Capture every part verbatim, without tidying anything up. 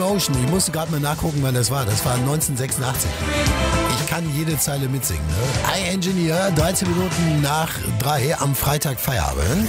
Ocean. Ich musste gerade mal nachgucken, wann das war. Das war neunzehnhundertsechsundachtzig. Ich kann jede Zeile mitsingen. Ne? I Engineer, dreizehn Minuten nach drei am Freitag Feierabend.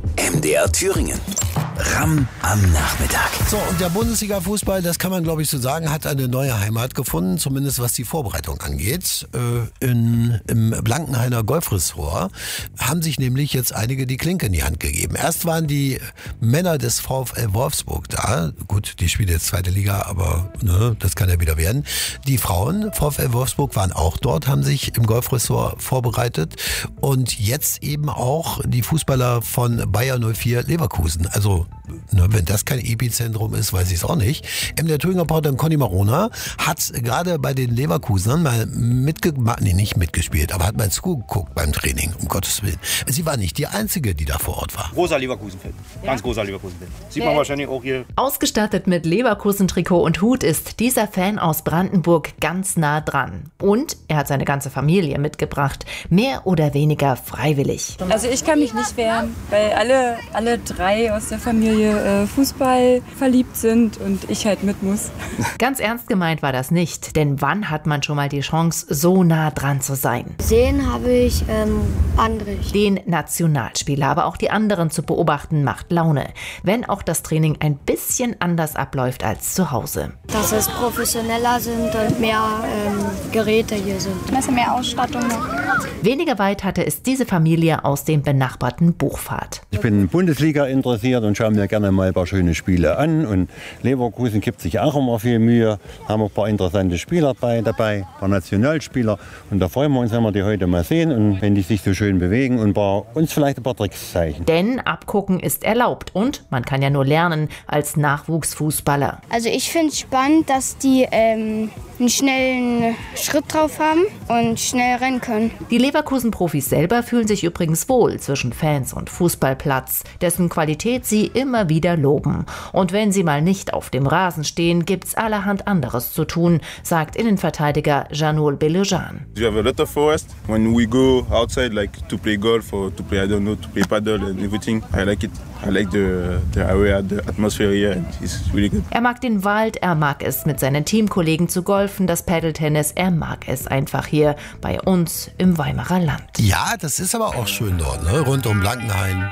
M D R Thüringen. Ram am Nachmittag. So, und der Bundesliga-Fußball, das kann man glaube ich so sagen, hat eine neue Heimat gefunden, zumindest was die Vorbereitung angeht. Äh, in, Im Blankenhainer Golfressort haben sich nämlich jetzt einige die Klinke in die Hand gegeben. Erst waren die Männer des VfL Wolfsburg da. Gut, die spielen jetzt zweite Liga, aber ne, das kann ja wieder werden. Die Frauen VfL Wolfsburg waren auch dort, haben sich im Golfressort vorbereitet. Und jetzt eben auch die Fußballer von Bayer null vier Leverkusen. Also ne, wenn das kein Epizentrum ist, weiß ich es auch nicht. M D R Thüringer Reporterin Conny Marona hat gerade bei den Leverkusenern mal mitgemacht, nee, nicht mitgespielt, aber hat mal zugeguckt beim Training, um Gottes Willen. Sie war nicht die Einzige, die da vor Ort war. Großer Leverkusen-Fan, ganz großer Leverkusen-Fan. Sieht man wahrscheinlich auch hier. Ausgestattet mit Leverkusen-Trikot und Hut ist dieser Fan aus Brandenburg ganz nah dran. Und er hat seine ganze Familie mitgebracht, mehr oder weniger freiwillig. Also ich kann mich nicht wehren, weil alle, alle drei aus der Familie äh, Fußball verliebt sind und ich halt mit muss. Ganz ernst gemeint war das nicht, denn wann hat man schon mal die Chance, so nah dran zu sein? Sehen habe ich ähm, andere. Den Nationalspieler, aber auch die anderen zu beobachten, macht Laune. Wenn auch das Training ein bisschen anders abläuft als zu Hause. Dass es professioneller sind und mehr ähm, Geräte hier sind. Ein bisschen mehr Ausstattung noch. Weniger weit hatte es diese Familie aus dem benachbarten Buchfahrt. Ich bin Bundesliga interessiert und schaue mir gerne mal ein paar schöne Spiele an. Und Leverkusen gibt sich auch immer viel Mühe. Haben auch ein paar interessante Spieler dabei, dabei, ein paar Nationalspieler. Und da freuen wir uns, wenn wir die heute mal sehen und wenn die sich so schön bewegen und paar, uns vielleicht ein paar Tricks zeigen. Denn abgucken ist erlaubt und man kann ja nur lernen als Nachwuchsfußballer. Also ich finde es spannend, dass die ähm, einen schnellen Schritt drauf haben und schnell rennen können. Die Leverkusen-Profis selber fühlen sich übrigens wohl zwischen Fans und Fußballplatz, dessen Qualität sie immer wieder loben. Und wenn sie mal nicht auf dem Rasen stehen, gibt's allerhand anderes zu tun, sagt Innenverteidiger Janul Belujan. We have a lot of forest. When we go outside, like to play golf or to play, I don't know, to play paddle and everything, I like it. I like the, the area, the atmosphere here, and it's really good. Er mag den Wald, er mag es mit seinen Teamkollegen zu golfen, das Paddeltennis, er mag es einfach hier bei uns im Weimarer Land. Ja, das ist aber auch schön dort, ne? Rund um Blankenhain.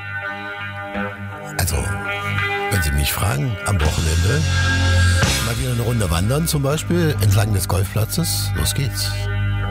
Also, wenn Sie mich fragen, am Wochenende mal wieder eine Runde wandern zum Beispiel entlang des Golfplatzes. Los geht's.